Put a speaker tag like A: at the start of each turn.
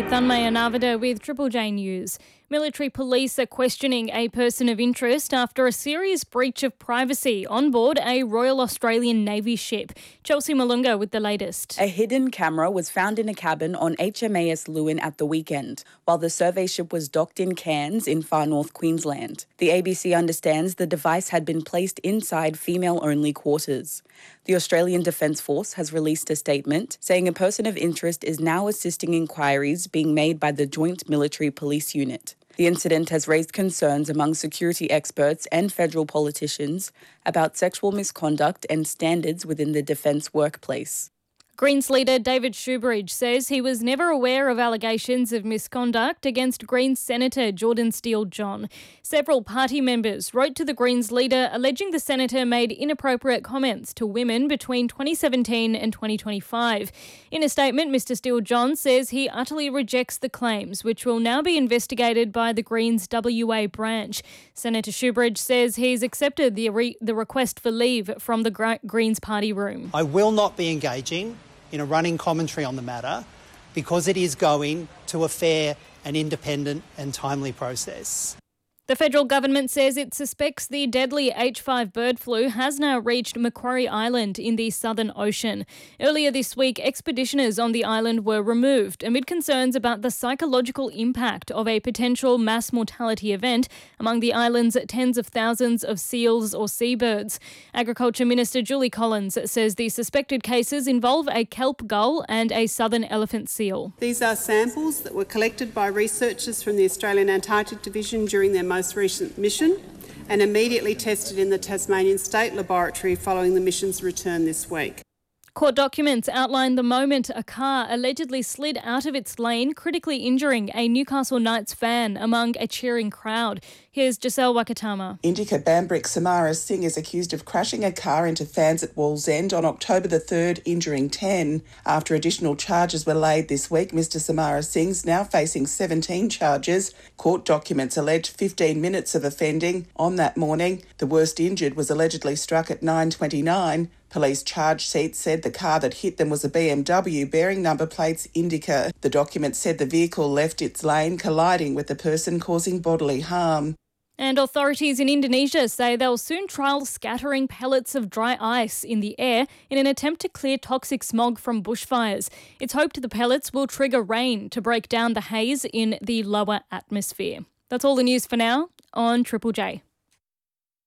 A: Thanmaya Navada with Triple J News. Military police are questioning a person of interest after a serious breach of privacy on board a Royal Australian Navy ship. Chelsea Malunga with the latest.
B: A hidden camera was found in a cabin on HMAS Lewin at the weekend, while the survey ship was docked in Cairns in far north Queensland. The ABC understands the device had been placed inside female-only quarters. The Australian Defence Force has released a statement saying a person of interest is now assisting inquiries being made by the Joint Military Police Unit. The incident has raised concerns among security experts and federal politicians about sexual misconduct and standards within the defence workplace.
A: Greens leader David Shoebridge says he was never aware of allegations of misconduct against Greens Senator Jordan Steele-John. Several party members wrote to the Greens leader alleging the senator made inappropriate comments to women between 2017 and 2025. In a statement, Mr Steele-John says he utterly rejects the claims, which will now be investigated by the Greens WA branch. Senator Shoebridge says he's accepted the request for leave from the Greens party room.
C: I will not be engaging in a running commentary on the matter because it is going to a fair and independent and timely process.
A: The federal government says it suspects the deadly H5 bird flu has now reached Macquarie Island in the Southern Ocean. Earlier this week, expeditioners on the island were removed amid concerns about the psychological impact of a potential mass mortality event among the island's tens of thousands of seals or seabirds. Agriculture Minister Julie Collins says the suspected cases involve a kelp gull and a southern elephant seal.
D: These are samples that were collected by researchers from the Australian Antarctic Division during their most recent mission and immediately tested in the Tasmanian State Laboratory following the mission's return this week.
A: Court documents outline the moment a car allegedly slid out of its lane, critically injuring a Newcastle Knights fan among a cheering crowd. Here's Giselle Wakatama.
E: Indica Bambrick Samara Singh is accused of crashing a car into fans at Wallsend on October the 3rd, injuring 10. After additional charges were laid this week, Mr Samara Singh's now facing 17 charges. Court documents allege 15 minutes of offending on that morning. The worst injured was allegedly struck at 9:29. Police charge sheets said the car that hit them was a BMW bearing number plates Indica. The document said the vehicle left its lane, colliding with the person, causing bodily harm.
A: And authorities in Indonesia say they'll soon trial scattering pellets of dry ice in the air in an attempt to clear toxic smog from bushfires. It's hoped the pellets will trigger rain to break down the haze in the lower atmosphere. That's all the news for now on Triple J.